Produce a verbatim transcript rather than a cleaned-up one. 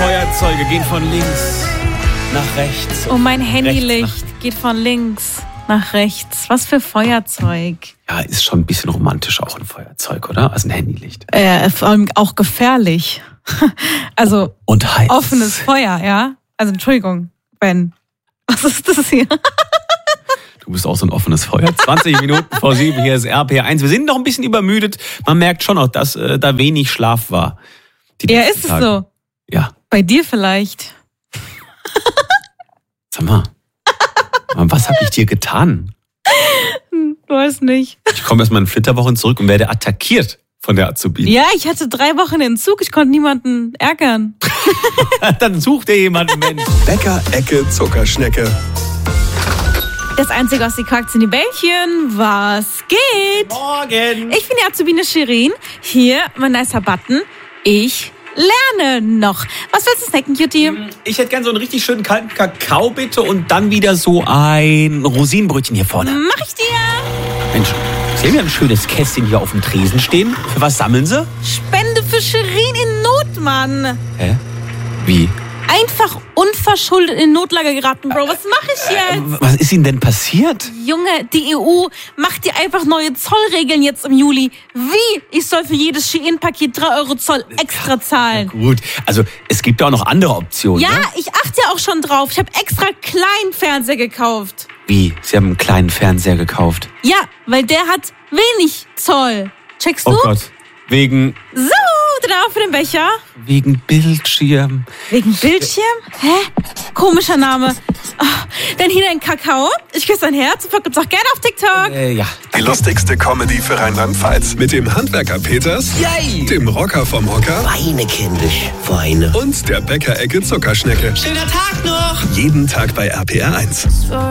Feuerzeuge gehen von links nach rechts. Und mein Handylicht geht von links nach rechts. Was für Feuerzeug. Ja, ist schon ein bisschen romantisch auch ein Feuerzeug, oder? Also ein Handylicht. Äh, vor allem auch gefährlich. Also und heiß. Offenes Feuer, ja? Also Entschuldigung, Ben. Was ist das hier? Du bist auch so ein offenes Feuer. zwanzig Minuten vor sieben, hier ist R P R eins. Wir sind noch ein bisschen übermüdet. Man merkt schon auch, dass äh, da wenig Schlaf war. Ja, ist es so? Ja. Bei dir vielleicht. Sag mal, was habe ich dir getan? Weiß nicht. Ich komme erstmal in Flitterwochen zurück und werde attackiert von der Azubine. Ja, ich hatte drei Wochen Entzug. Ich konnte niemanden ärgern. Dann such dir jemanden, Mensch. Bäcker, Ecke, Zuckerschnecke. Das Einzige, was sie quackt, sind die Bällchen. Was geht? Morgen. Ich bin die Azubine Shirin. Hier, mein nicer Button. Ich lerne noch. Was willst du snacken, Cutie? Ich hätte gern so einen richtig schönen kalten Kakao, bitte. Und dann wieder so ein Rosinenbrötchen hier vorne. Mach ich dir. Mensch, sehen wir ein schönes Kästchen hier auf dem Tresen stehen? Für was sammeln sie? Spende für Shirin in Not, Mann. Hä? Wie? Einfach unverschuldet in Notlage geraten, Bro. Was mache ich jetzt? Äh, was ist Ihnen denn passiert? Junge, die E U macht dir einfach neue Zollregeln jetzt im Juli. Wie? Ich soll für jedes Shein-Paket drei Euro Zoll extra zahlen. Ja, gut, also es gibt ja auch noch andere Optionen. Ja, ne? ich achte ja auch schon drauf. Ich habe extra kleinen Fernseher gekauft. Wie? Sie haben einen kleinen Fernseher gekauft? Ja, weil der hat wenig Zoll. Checkst du? Oh Gott. Wegen... So, drauf für den Becher. Wegen Bildschirm. Wegen Bildschirm? Hä? Komischer Name. Oh, dann hier dein Kakao. Ich küsse dein Herz. Gibt's auch gerne auf TikTok. Äh, ja. Die lustigste Comedy für Rheinland-Pfalz. Mit dem Handwerker Peters, Yay! dem Rocker vom Hocker Weine, kindisch, Weine. und der Bäcker-Ecke Zuckerschnecke. Schöner Tag noch! Jeden Tag bei R P R eins.